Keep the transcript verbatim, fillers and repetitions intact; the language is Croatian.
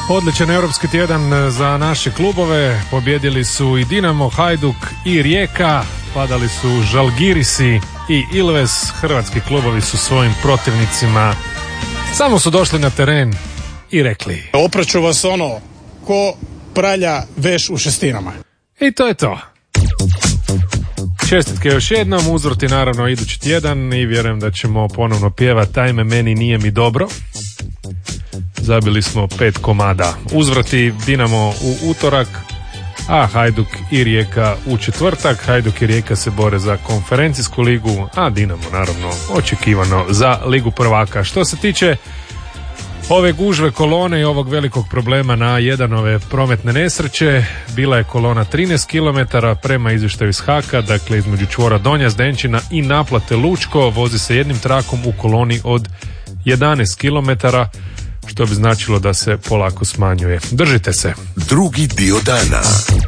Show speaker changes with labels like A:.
A: Odličan europski tjedan za naše klubove. Pobjedili su i Dinamo, Hajduk i Rijeka. Padali su Žalgirisi i Ilves. Hrvatski klubovi su svojim protivnicima samo su došli na teren i rekli:
B: opraću vas ono ko pralja veš u šestinama.
A: I to je to. Čestitke još jednom, uzvrti naravno idući tjedan i vjerujem da ćemo ponovno pjevati Ajme meni nije mi dobro. Zabili smo pet komada. Uzvrati Dinamo u utorak, a Hajduk i Rijeka u četvrtak. Hajduk i Rijeka se bore za konferencijsku ligu, a Dinamo naravno očekivano za ligu prvaka. Što se tiče ove gužve kolone i ovog velikog problema na jedan ove prometne nesreće, bila je kolona trinaest kilometara prema izvještaju iz Haka, dakle između čvora Donja Zdenčina i naplate Lučko. Vozi se jednim trakom u koloni od jedanaest kilometara, što bi značilo da se polako smanjuje. Držite se.
C: Drugi dio dana.